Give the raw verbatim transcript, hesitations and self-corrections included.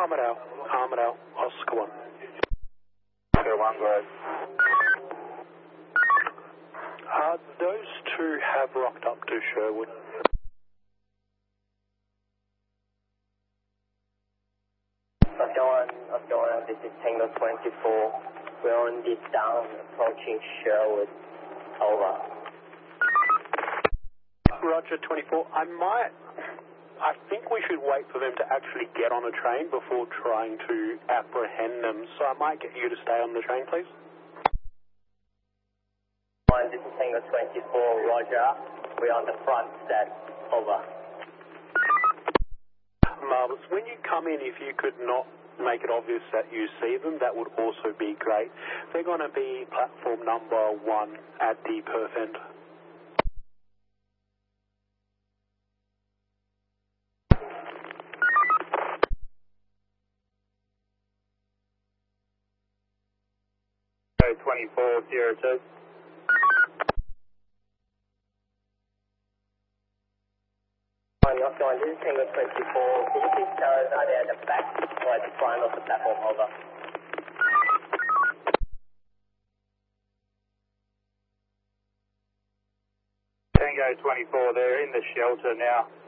Armadale, Armadale, Oscar one. Oscar one, go ahead. Uh, those two have rocked up to Sherwood. Oscar one, Oscar one, this is Tango twenty-four. We're on this down, approaching Sherwood. Over. Roger, twenty-four. I might, I think we should wait for them to actually get on a train before trying to apprehend them, so I might get you to stay on the train, please. This is Tango twenty-four, Roger. We're on the front set. Over. Marvellous. When you come in, if you could not make it obvious that you see them, that would also be great. They're going to be platform number one at the Perth end. twenty-four, zero two. Oscar one, this is Tango twenty-four. Can you please tell us, are they at the back or at the front of the platform? Over. Tango twenty-four, they're in the shelter now.